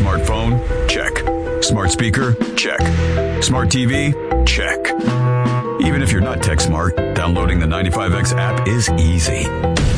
Smartphone? Check. Smart speaker? Check. Smart TV? Check. Even if you're not tech smart, downloading the 95X app is easy.